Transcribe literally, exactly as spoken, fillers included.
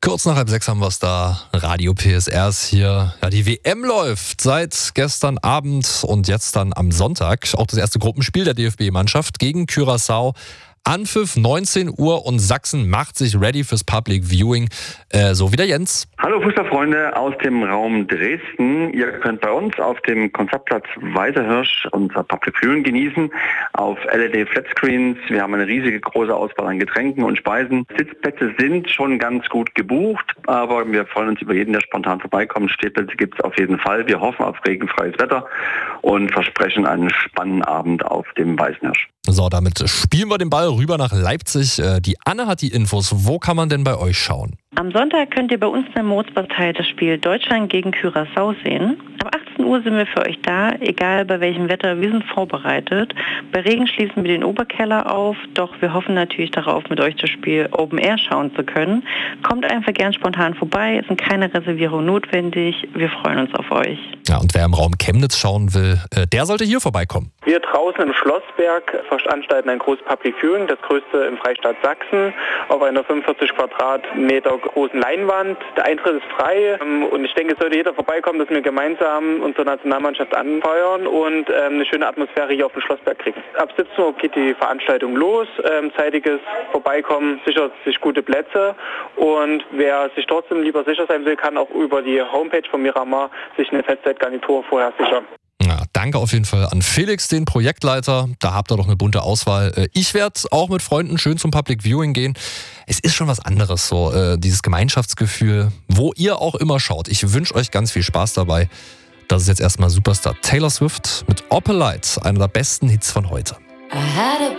Kurz nach halb sechs haben wir es da. Radio P S R ist hier. Ja, die W M läuft seit gestern Abend und jetzt dann am Sonntag. Auch das erste Gruppenspiel der D F B-Mannschaft gegen Curaçao. Anpfiff neunzehn Uhr und Sachsen macht sich ready fürs Public Viewing. Äh, so wie der Jens. Hallo Fußballfreunde aus dem Raum Dresden. Ihr könnt bei uns auf dem Konzertplatz Weißerhirsch unser Public Viewing genießen. Auf L E D Flatscreens. Wir haben eine riesige große Auswahl an Getränken und Speisen. Sitzplätze sind schon ganz gut gebucht, aber wir freuen uns über jeden, der spontan vorbeikommt. Stehplätze gibt es auf jeden Fall. Wir hoffen auf regenfreies Wetter und versprechen einen spannenden Abend auf dem Weißenhirsch. So, damit spielen wir den Ball rüber nach Leipzig. Die Anne hat die Infos. Wo kann man denn bei euch schauen? Am Sonntag könnt ihr bei uns in der Mozartei das Spiel Deutschland gegen Curaçao sehen. Ab achtzehn Uhr sind wir für euch da, egal bei welchem Wetter, wir sind vorbereitet. Bei Regen schließen wir den Oberkeller auf, doch wir hoffen natürlich darauf, mit euch das Spiel Open Air schauen zu können. Kommt einfach gern spontan vorbei, es sind keine Reservierungen notwendig, wir freuen uns auf euch. Ja, und wer im Raum Chemnitz schauen will, der sollte hier vorbeikommen. Wir draußen im Schlossberg veranstalten ein großes Public Viewing, das größte im Freistaat Sachsen, auf einer fünfundvierzig Quadratmeter großen Leinwand. Der Eintritt ist frei und ich denke, es sollte jeder vorbeikommen, dass wir gemeinsam unsere Nationalmannschaft anfeuern und eine schöne Atmosphäre hier auf dem Schlossberg kriegen. Ab siebzehn Uhr geht die Veranstaltung los, zeitiges Vorbeikommen sichert sich gute Plätze und wer sich trotzdem lieber sicher sein will, kann auch über die Homepage von Miramar sich eine Festzeitgarnitur vorher sichern. Ja, danke auf jeden Fall an Felix, den Projektleiter. Da habt ihr doch eine bunte Auswahl. Ich werde auch mit Freunden schön zum Public Viewing gehen. Es ist schon was anderes, so äh, dieses Gemeinschaftsgefühl, wo ihr auch immer schaut. Ich wünsche euch ganz viel Spaß dabei. Das ist jetzt erstmal Superstar Taylor Swift mit Opalite, einer der besten Hits von heute.